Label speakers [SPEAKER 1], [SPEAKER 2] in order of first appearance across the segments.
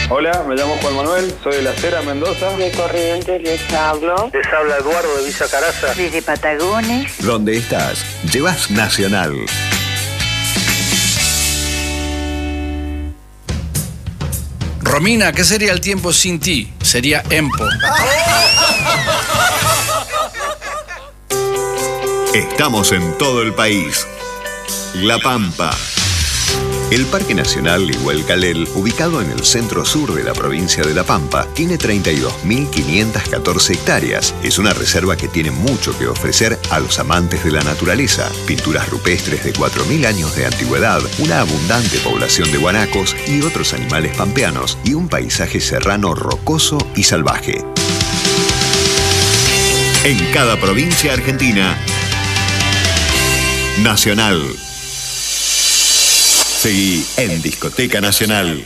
[SPEAKER 1] Hola, me llamo Juan Manuel, soy de La Cera, Mendoza.
[SPEAKER 2] De Corrientes les hablo.
[SPEAKER 3] Les habla Eduardo de Villa Caraza.
[SPEAKER 2] Desde Patagones.
[SPEAKER 4] Donde estás, llevas Nacional.
[SPEAKER 5] Romina, ¿qué sería el tiempo sin ti? Sería EMPO.
[SPEAKER 4] Estamos en todo el país. La Pampa. El Parque Nacional Iguelcalel, ubicado en el centro sur de la provincia de La Pampa, tiene 32.514 hectáreas. Es una reserva que tiene mucho que ofrecer a los amantes de la naturaleza. Pinturas rupestres de 4.000 años de antigüedad, una abundante población de guanacos y otros animales pampeanos, y un paisaje serrano rocoso y salvaje. En cada provincia argentina, Nacional. Seguí en Discoteca Nacional.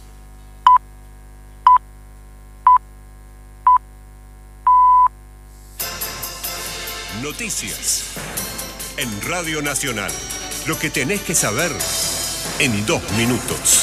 [SPEAKER 6] Noticias en Radio Nacional. Lo que tenés que saber en 2 minutos.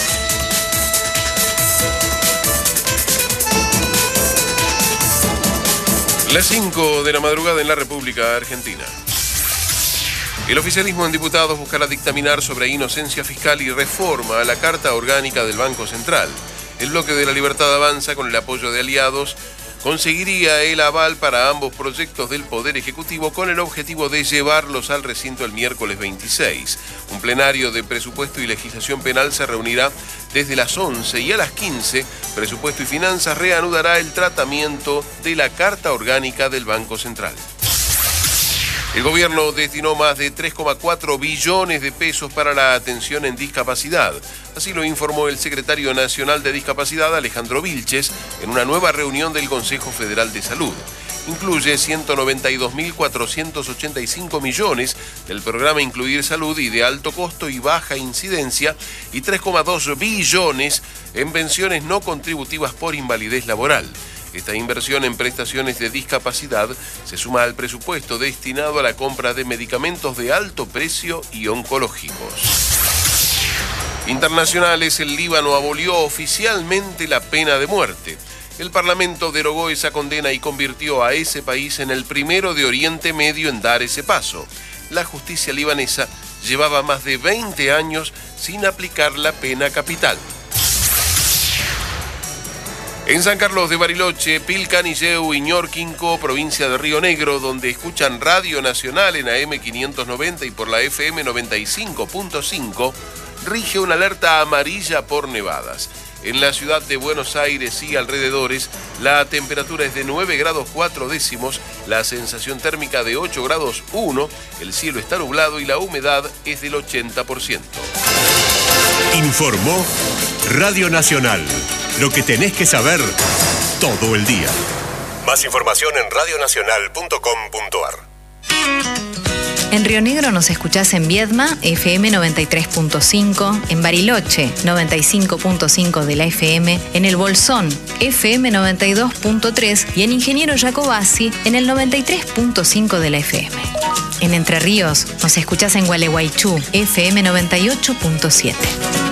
[SPEAKER 7] Las 5 de la madrugada en la República Argentina. El oficialismo en diputados buscará dictaminar sobre inocencia fiscal y reforma a la Carta Orgánica del Banco Central. El bloque de La Libertad Avanza, con el apoyo de aliados, conseguiría el aval para ambos proyectos del Poder Ejecutivo con el objetivo de llevarlos al recinto el miércoles 26. Un plenario de presupuesto y legislación penal se reunirá desde las 11 y a las 15. Presupuesto y Finanzas reanudará el tratamiento de la Carta Orgánica del Banco Central. El gobierno destinó más de 3,4 billones de pesos para la atención en discapacidad. Así lo informó el secretario nacional de Discapacidad, Alejandro Vilches, en una nueva reunión del Consejo Federal de Salud. Incluye 192.485 millones del programa Incluir Salud y de alto costo y baja incidencia y 3,2 billones en pensiones no contributivas por invalidez laboral. Esta inversión en prestaciones de discapacidad se suma al presupuesto destinado a la compra de medicamentos de alto precio y oncológicos. Internacionales, el Líbano abolió oficialmente la pena de muerte. El Parlamento derogó esa condena y convirtió a ese país en el primero de Oriente Medio en dar ese paso. La justicia libanesa llevaba más de 20 años sin aplicar la pena capital. En San Carlos de Bariloche, Pilcanilleu y Ñorquinco, provincia de Río Negro, donde escuchan Radio Nacional en AM 590 y por la FM 95.5, rige una alerta amarilla por nevadas. En la ciudad de Buenos Aires y alrededores, la temperatura es de 9 grados 4 décimos, la sensación térmica de 8 grados 1, el cielo está nublado y la humedad es del 80%.
[SPEAKER 6] Informó Radio Nacional. Lo que tenés que saber todo el día. Más información en radionacional.com.ar.
[SPEAKER 8] En Río Negro nos escuchás en Viedma, FM 93.5, en Bariloche, 95.5 de la FM, en El Bolsón, FM 92.3 y en Ingeniero Jacobasi, en el 93.5 de la FM. En Entre Ríos nos escuchás en Gualeguaychú, FM 98.7.